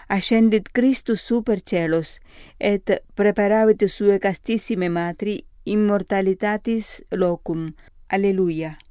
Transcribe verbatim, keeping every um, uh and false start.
ascendit Christus super celos, et preparavit suae castissime matri immortalitatis locum. Alleluia.